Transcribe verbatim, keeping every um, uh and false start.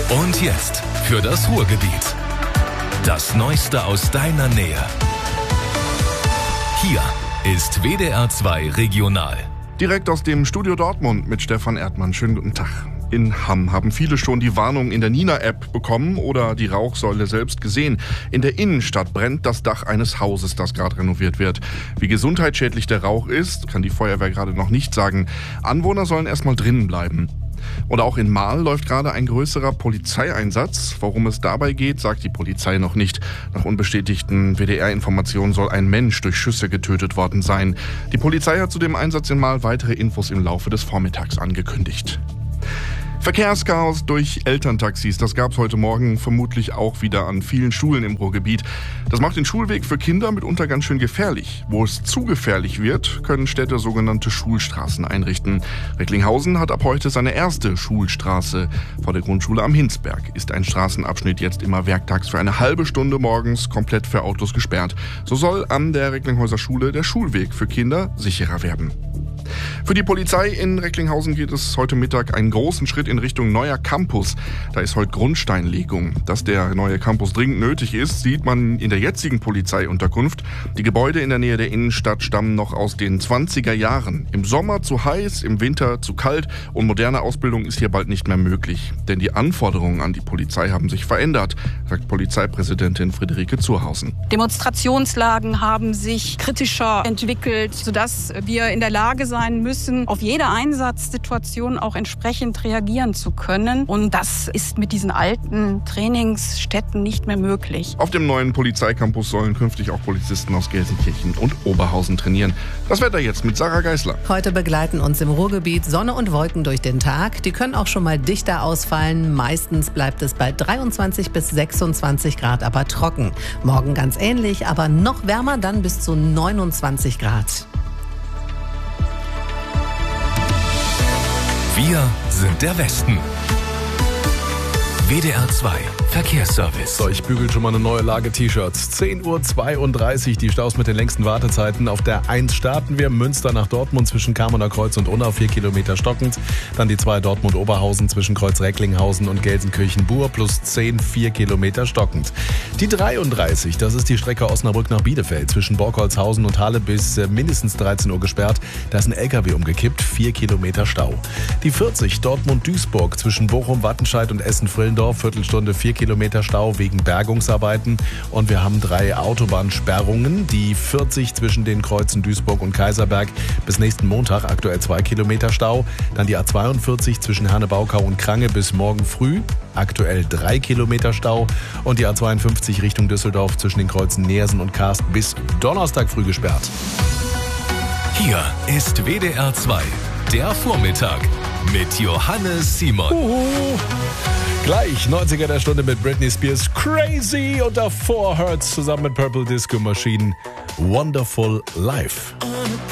Und jetzt für das Ruhrgebiet. Das Neueste aus deiner Nähe. Hier ist W D R zwei Regional. Direkt aus dem Studio Dortmund mit Stefan Erdmann. Schönen guten Tag. In Hamm haben viele schon die Warnung in der Nina-App bekommen oder die Rauchsäule selbst gesehen. In der Innenstadt brennt das Dach eines Hauses, das gerade renoviert wird. Wie gesundheitsschädlich der Rauch ist, kann die Feuerwehr gerade noch nicht sagen. Anwohner sollen erstmal drinnen bleiben. Und auch in Marl läuft gerade ein größerer Polizeieinsatz. Worum es dabei geht, sagt die Polizei noch nicht. Nach unbestätigten W D R-Informationen soll ein Mensch durch Schüsse getötet worden sein. Die Polizei hat zu dem Einsatz in Marl weitere Infos im Laufe des Vormittags angekündigt. Verkehrschaos durch Elterntaxis, das gab es heute Morgen vermutlich auch wieder an vielen Schulen im Ruhrgebiet. Das macht den Schulweg für Kinder mitunter ganz schön gefährlich. Wo es zu gefährlich wird, können Städte sogenannte Schulstraßen einrichten. Recklinghausen hat ab heute seine erste Schulstraße. Vor der Grundschule am Hinsberg ist ein Straßenabschnitt jetzt immer werktags für eine halbe Stunde morgens komplett für Autos gesperrt. So soll an der Recklinghäuser Schule der Schulweg für Kinder sicherer werden. Für die Polizei in Recklinghausen geht es heute Mittag einen großen Schritt in Richtung neuer Campus. Da ist heute Grundsteinlegung. Dass der neue Campus dringend nötig ist, sieht man in der jetzigen Polizeiunterkunft. Die Gebäude in der Nähe der Innenstadt stammen noch aus den zwanziger Jahren. Im Sommer zu heiß, im Winter zu kalt und moderne Ausbildung ist hier bald nicht mehr möglich. Denn die Anforderungen an die Polizei haben sich verändert, sagt Polizeipräsidentin Friederike Zurhausen. Demonstrationslagen haben sich kritischer entwickelt, sodass wir in der Lage sein müssen, auf jede Einsatzsituation auch entsprechend reagieren zu können. Und das ist mit diesen alten Trainingsstätten nicht mehr möglich. Auf dem neuen Polizeicampus sollen künftig auch Polizisten aus Gelsenkirchen und Oberhausen trainieren. Das Wetter jetzt mit Sarah Geisler. Heute begleiten uns im Ruhrgebiet Sonne und Wolken durch den Tag. Die können auch schon mal dichter ausfallen. Meistens bleibt es bei dreiundzwanzig bis sechsundzwanzig Grad, aber trocken. Morgen ganz ähnlich, aber noch wärmer, dann bis zu neunundzwanzig Grad. Wir sind der Westen. W D R zwei Verkehrsservice. So, ich bügel schon mal eine neue Lage T-Shirts. zehn Uhr zweiunddreißig, die Staus mit den längsten Wartezeiten. Auf der eins starten wir, Münster nach Dortmund zwischen Kamerner Kreuz und Unna, vier Kilometer stockend. Dann die zwei Dortmund-Oberhausen zwischen Kreuz Recklinghausen und Gelsenkirchen-Bur plus zehn, vier Kilometer stockend. Die dreiunddreißig, das ist die Strecke Osnabrück nach Bielefeld zwischen Borkholzhausen und Halle bis mindestens dreizehn Uhr gesperrt. Da ist ein L K W umgekippt, vier Kilometer Stau. Die vierzig, Dortmund-Duisburg zwischen Bochum, Wattenscheid und Essen-Frillendorf, Viertelstunde, vier Kilometer Stau wegen Bergungsarbeiten. Und wir haben drei Autobahnsperrungen. Die vierzig zwischen den Kreuzen Duisburg und Kaiserberg bis nächsten Montag, aktuell zwei Kilometer Stau. Dann die A zweiundvierzig zwischen Hernebaukau und Krange bis morgen früh, aktuell drei Kilometer Stau. Und die A zweiundfünfzig Richtung Düsseldorf zwischen den Kreuzen Neersen und Karst bis Donnerstag früh gesperrt. Hier ist W D R zwei, der Vormittag mit Johannes Simon. Uhu. Gleich neunziger der Stunde mit Britney Spears Crazy und davor Hurts zusammen mit Purple Disco Machine Wonderful Life.